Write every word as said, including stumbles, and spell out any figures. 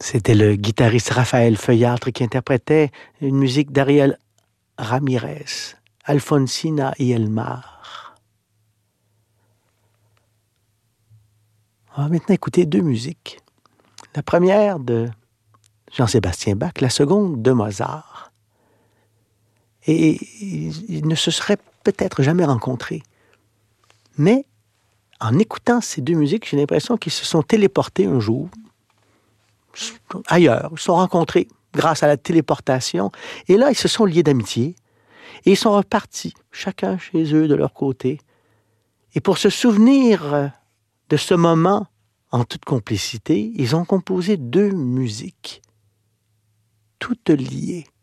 C'était le guitariste Raphaël Feuillâtre qui interprétait une musique d'Ariel Ramirez, Alfonsina y Elmar. On va maintenant écouter deux musiques. La première de Jean-Sébastien Bach, la seconde de Mozart. Et ils ne se seraient peut-être jamais rencontrés. Mais en écoutant ces deux musiques, j'ai l'impression qu'ils se sont téléportés un jour ailleurs. Ils se sont rencontrés grâce à la téléportation. Et là, ils se sont liés d'amitié. Et ils sont repartis, chacun chez eux de leur côté. Et pour se souvenir de ce moment en toute complicité, ils ont composé deux musiques, toutes liées.